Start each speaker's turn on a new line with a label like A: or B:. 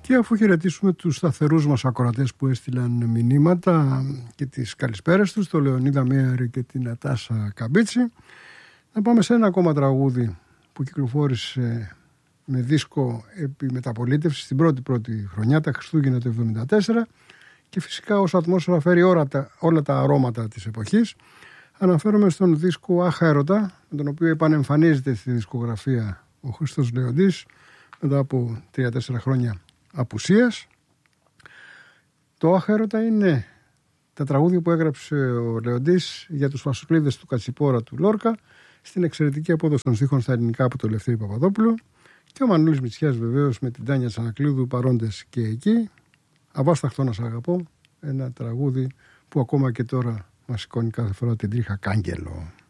A: Και αφού χαιρετήσουμε τους σταθερούς μας ακροατές που έστειλαν μηνύματα και τις καλησπέρες τους, το Λεωνίδα Μέαρη και την Νατάσα Καμπίτσι, να πάμε σε ένα ακόμα τραγούδι που κυκλοφόρησε με δίσκο επί μεταπολίτευση στην πρώτη χρονιά, τα Χριστούγεννα του 1974, και φυσικά ως ατμόσφαιρα φέρει όλα τα αρώματα της εποχής. Αναφέρομαι στον δίσκο Άχα Έρωτα, με τον οποίο επανεμφανίζεται στη δισκογραφία ο Χρήστος Λεοντής μετά από 3-4 χρόνια απουσίας. Το Άχα Έρωτα είναι τα τραγούδια που έγραψε ο Λεοντής για τους φασοκλίδες του Κατσιπόρα του Λόρκα, στην εξαιρετική απόδοση των στίχων στα ελληνικά από το Λευτέρη Παπαδόπουλο, και ο Μανούλης Μητσιάς βεβαίως με την Τάνια Τσανακλείδου παρόντες και εκεί. Αβάσταχτο να σ' αγαπώ, ένα τραγούδι που ακόμα και τώρα μας σηκώνει κάθε φορά την τρίχα κάγκελο.